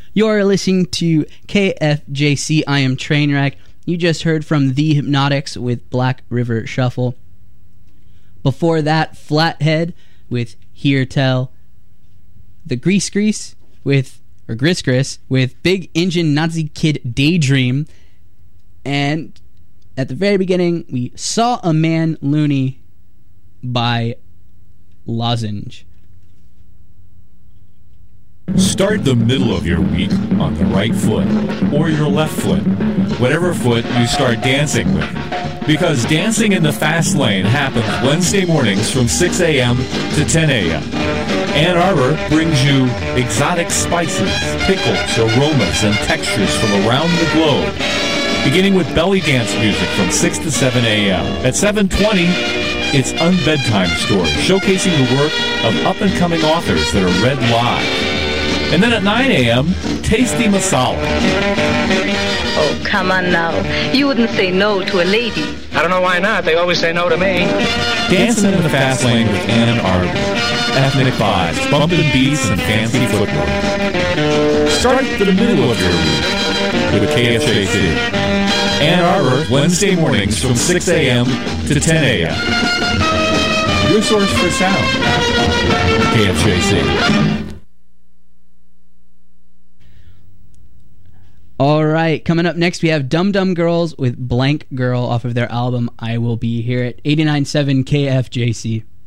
You're listening to KFJC. I am Trainwreck. You just heard from The Hypnotics with Black River Shuffle. Before that, Flathead with Hear Tell. The Grease Gris with Big Engine Nazi Kid Daydream. And at the very beginning, we Saw a Man Looney by Lozenge. Start the middle of your week on the right foot or your left foot, whatever foot you start dancing with. Because Dancing in the Fast Lane happens Wednesday mornings from 6 a.m. to 10 a.m. Ann Arbor brings you exotic spices, pickles, aromas, and textures from around the globe. Beginning with belly dance music from 6 to 7 a.m. At 7:20, it's Unbedtime Story, showcasing the work of up-and-coming authors that are read live. And then at 9 a.m., Tasty Masala. Oh, come on now. You wouldn't say no to a lady. I don't know why not. They always say no to me. Dancing in the Fast Lane with Ann Arbor. Ethnic vibes, bumping beats, and fancy footwork. Start the middle of your week with KFJC. Ann Arbor, Wednesday mornings from 6 a.m. to 10 a.m. Your source for sound. KFJC. All right, coming up next, we have Dum Dum Girls with Blank Girl off of their album I Will Be Here at 89.7 KFJC.